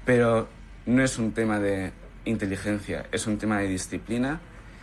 pero no es un tema de inteligencia, es un tema de disciplina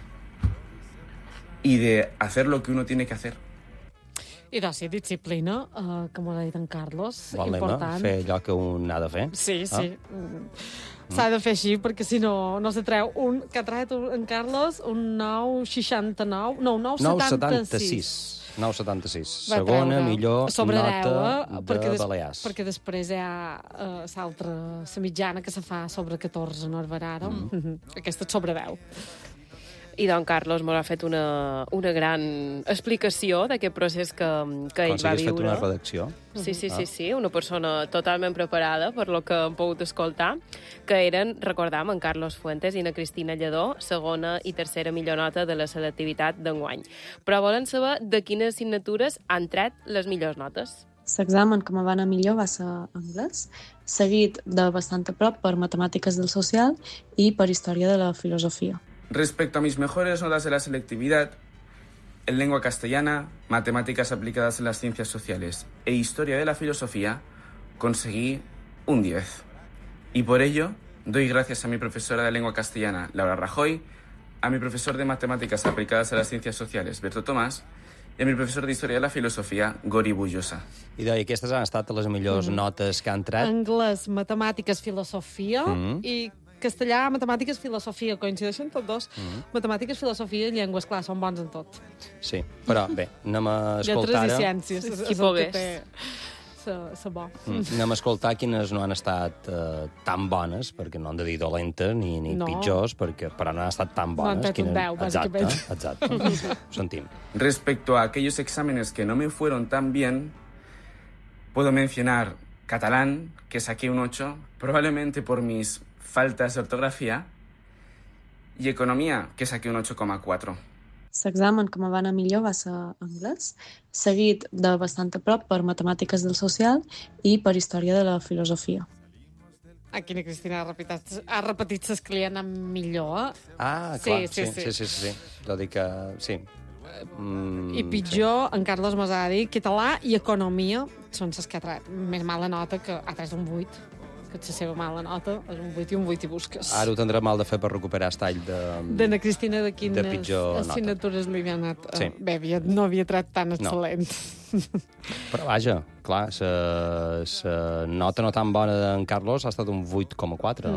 y de hacer lo que uno tiene que hacer. I doncs sí, disciplina, com ha dit en Carlos, Vol important. fer allò que un ha de fer. Sí. S'ha de fer així, perquè si no, no se treu que ha tret en Carlos un 9,69, no, un 9,76. 9,76. Segona millor sobre nota 10, de Balears. Perquè després hi ha la mitjana que se fa sobre 14, no és ara. Aquesta és sobre 10. I doncs Carlos m'ha fet una gran explicació d'aquest procés que ell va viure. Com si hagués fet una redacció. Sí, una persona totalment preparada per lo que hem pogut escoltar, que eren, recordam, en Carlos Fuentes i na Cristina Lledó, segona i tercera millor nota de la selectivitat d'enguany. Però volen saber de quines assignatures han tret les millors notes. L'examen que me va anar millor va ser anglès, seguit de bastant a prop per matemàtiques del social i per història de la filosofia. Respecto a mis mejores notas de la selectividad, en lengua castellana, matemáticas aplicadas en las ciencias sociales e historia de la filosofía, conseguí un 10. Y por ello, doy gracias a mi profesora de lengua castellana, Laura Rajoy, a mi profesor de matemáticas aplicadas a las ciencias sociales, Berto Tomás, i a mi professor d'Història de la Filosofia, Gori Bullosa. I deia, aquestes han estat les millors notes que han tret. Anglès, matemàtiques, filosofia i castellà, matemàtiques, filosofia. Coincideixen tots dos. Matemàtiques, filosofia i llengües, clar, són bons en tot. Sí, però bé, anem a escoltar... Lletres i ciències. Qui pogués. Bo. Anem a escoltar quines no han estat tan bones, perquè no han de dir dolentes ni pitjors, però no han estat tan bones. No han tret un 10, bàsicament. Exacte. Ho sentim. Respecto a aquellos exámenes que no me fueron tan bien, puedo mencionar catalán, que saqué un 8, probablemente por mis faltas de ortografía, y economía, que saqué un 8,4. L'examen que me va anar millor va ser anglès, seguit de bastant a prop per matemàtiques del social i per història de la filosofia. Aquí la Cristina ha repetit les que li han anat millor. Ah, clar, sí. Vol dir que... Sí. I pitjor, en Carlos mos ha dit català i economia són les que ha tret. Més mala nota, que ha tret un 8. Que la seva mala nota és un 8 i un 8 i busques. Ara ho tindrà mal de fer per recuperar el tall de na Cristina, de quines assignatures li havia anat. Sí. Bé, no havia tret tan excel·lent. Però vaja, clar, la nota no tan bona d'en Carlos ha estat un 8,4.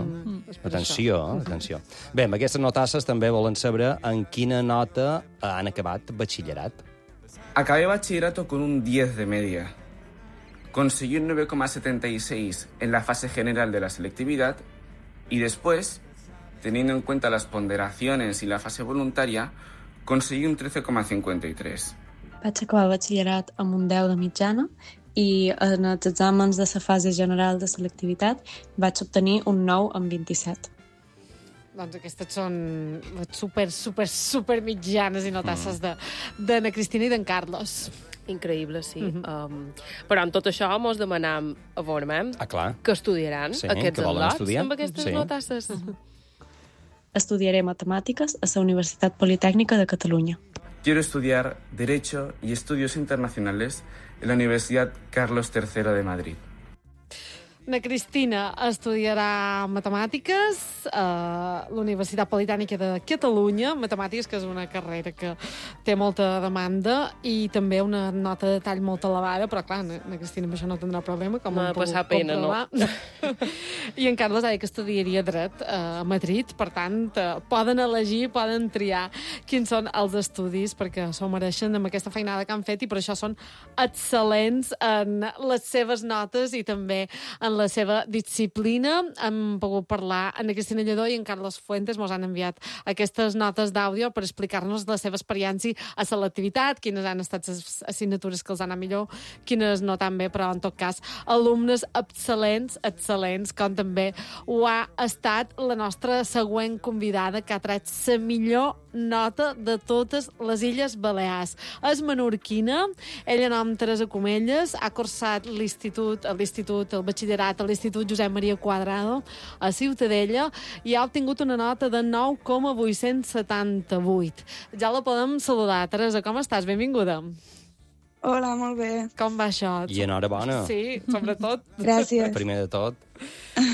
Atenció. Bé, amb aquestes notasses també volen saber en quina nota han acabat batxillerat. Acabé bachillerato con un 10 de media. Conseguí un 9,76 en la fase general de la selectividad y después, teniendo en cuenta las ponderaciones y la fase voluntaria, conseguí un 13,53. Vaig acabar batxillerat amb un 10 de mitjana i en els exàmens de la fase general de selectivitat vaig obtenir un 9 amb 27. Doncs aquestes són les super mitjanes i notasses de na Cristina i d'en Carlos. Increïble, sí. Però amb tot això mos demanam a Vormem que estudiaran aquests al·lots amb aquestes notasses. Estudiaré matemàtiques a la Universitat Politécnica de Catalunya. Quiero estudiar Derecho y Estudios Internacionales en la Universidad Carlos III de Madrid. Na Cristina estudiarà matemàtiques a la Universitat Politècnica de Catalunya, matemàtiques, que és una carrera que té molta demanda i també una nota de tall molt elevada, però clar, na Cristina amb això no tindrà problema, com m'ha passat pena, no? I en Carlos ha dit que estudiaria dret a Madrid, per tant, poden elegir, poden triar quins són els estudis, perquè s'ho mereixen amb aquesta feinada que han fet i per això són excel·lents en les seves notes i també en la seva disciplina. Hem pogut parlar amb Cristina Lledó i en Carlos Fuentes. Mos han enviat aquestes notes d'àudio per explicar-nos la seva experiència a selectivitat, quines han estat les assignatures que els han anat millor, quines no tan bé, però en tot cas alumnes excel·lents, com també ho ha estat la nostra següent convidada, que ha tret la millor nota de totes les Illes Balears. És menorquina, ella nom Teresa Comelles, ha cursat el batxillerat a l'Institut Josep Maria Quadrado a Ciutadella i ha obtingut una nota de 9,878. Ja la podem saludar. Teresa, com estàs? Benvinguda. Hola, molt bé. Com va això? I enhorabona. Sí, sobretot. Gràcies. Primer de tot.